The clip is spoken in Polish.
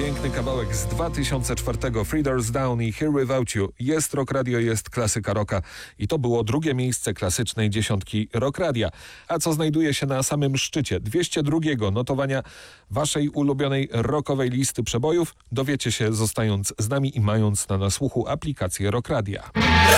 piękny kawałek z 2004. Three Doors Down i Here Without You. Jest Rock Radio, jest klasyka rocka. I to było drugie miejsce klasycznej dziesiątki Rock Radia. A co znajduje się na samym szczycie 202. notowania waszej ulubionej rockowej listy przebojów, dowiecie się zostając z nami i mając na nasłuchu aplikację Rock Radia.